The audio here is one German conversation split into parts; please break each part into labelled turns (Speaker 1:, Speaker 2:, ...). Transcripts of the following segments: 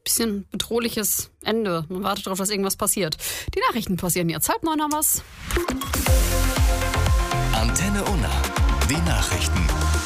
Speaker 1: bisschen bedrohliches Ende. Man wartet darauf, dass irgendwas passiert. Die Nachrichten passieren jetzt. 8:30 noch was.
Speaker 2: Antenne Unna. Die Nachrichten.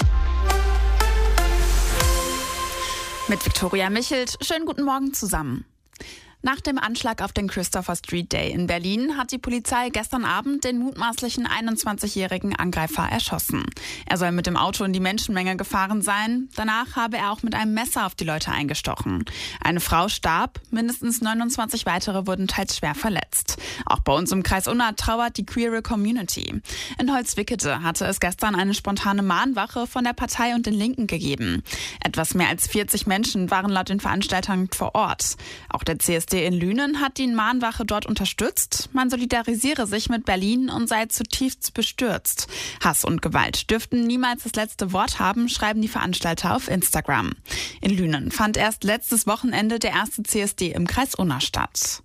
Speaker 3: Mit Viktoria Michelt. Schönen guten Morgen zusammen. Nach dem Anschlag auf den Christopher Street Day in Berlin hat die Polizei gestern Abend den mutmaßlichen 21-jährigen Angreifer erschossen. Er soll mit dem Auto in die Menschenmenge gefahren sein. Danach habe er auch mit einem Messer auf die Leute eingestochen. Eine Frau starb, mindestens 29 weitere wurden teils schwer verletzt. Auch bei uns im Kreis Unna trauert die queere Community. In Holzwickede hatte es gestern eine spontane Mahnwache von der Partei und den Linken gegeben. Etwas mehr als 40 Menschen waren laut den Veranstaltern vor Ort. Auch der CSD in Lünen hat die Mahnwache dort unterstützt. Man solidarisiere sich mit Berlin und sei zutiefst bestürzt. Hass und Gewalt dürften niemals das letzte Wort haben, schreiben die Veranstalter auf Instagram. In Lünen fand erst letztes Wochenende der erste CSD im Kreis Unna statt.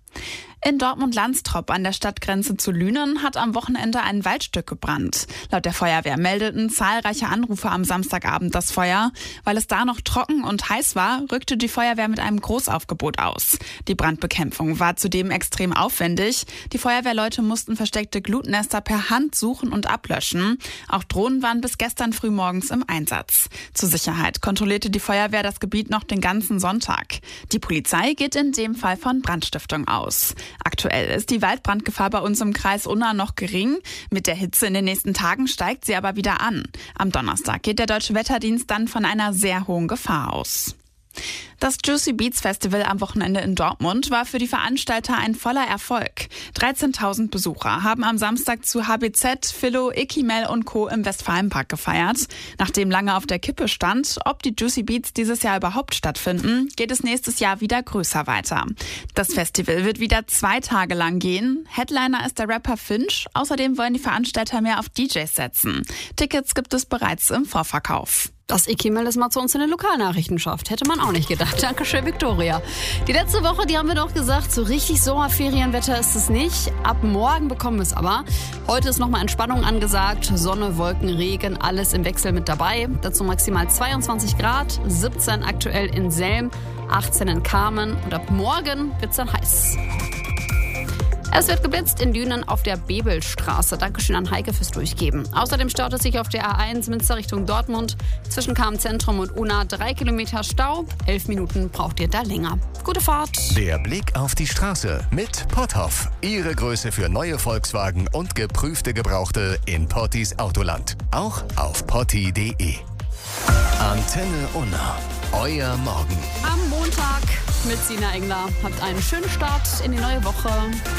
Speaker 3: In Dortmund-Landstrop an der Stadtgrenze zu Lünen hat am Wochenende ein Waldstück gebrannt. Laut der Feuerwehr meldeten zahlreiche Anrufer am Samstagabend das Feuer. Weil es da noch trocken und heiß war, rückte die Feuerwehr mit einem Großaufgebot aus. Die Brandbekämpfung war zudem extrem aufwendig. Die Feuerwehrleute mussten versteckte Glutnester per Hand suchen und ablöschen. Auch Drohnen waren bis gestern früh morgens im Einsatz. Zur Sicherheit kontrollierte die Feuerwehr das Gebiet noch den ganzen Sonntag. Die Polizei geht in dem Fall von Brandstiftung aus. Aktuell ist die Waldbrandgefahr bei uns im Kreis Unna noch gering. Mit der Hitze in den nächsten Tagen steigt sie aber wieder an. Am Donnerstag geht der Deutsche Wetterdienst dann von einer sehr hohen Gefahr aus. Das Juicy Beats Festival am Wochenende in Dortmund war für die Veranstalter ein voller Erfolg. 13.000 Besucher haben am Samstag zu HBZ, Philo, Ikimel und Co. im Westfalenpark gefeiert. Nachdem lange auf der Kippe stand, ob die Juicy Beats dieses Jahr überhaupt stattfinden, geht es nächstes Jahr wieder größer weiter. Das Festival wird wieder 2 Tage lang gehen. Headliner ist der Rapper Finch. Außerdem wollen die Veranstalter mehr auf DJs setzen. Tickets gibt es bereits im Vorverkauf.
Speaker 1: Dass Ikimel es mal zu uns in den Lokalnachrichten schafft, hätte man auch nicht gedacht. Dankeschön, Viktoria. Die letzte Woche, die haben wir doch gesagt, so richtig Sommerferienwetter ist es nicht. Ab morgen bekommen wir es aber. Heute ist nochmal Entspannung angesagt. Sonne, Wolken, Regen, alles im Wechsel mit dabei. Dazu maximal 22 Grad, 17 aktuell in Selm, 18 in Kamen. Und ab morgen wird es dann heiß. Es wird geblitzt in Lünen auf der Bebelstraße. Dankeschön an Heike fürs Durchgeben. Außerdem staut es sich auf der A1 Münster Richtung Dortmund. Zwischen Kamen-Zentrum und Unna 3 Kilometer Stau. 11 Minuten braucht ihr da länger. Gute Fahrt.
Speaker 2: Der Blick auf die Straße mit Potthoff. Ihre Größe für neue Volkswagen und geprüfte Gebrauchte in Pottis Autoland. Auch auf potti.de. Antenne Unna. Euer Morgen.
Speaker 1: Am Montag mit Sina Engler. Habt einen schönen Start in die neue Woche.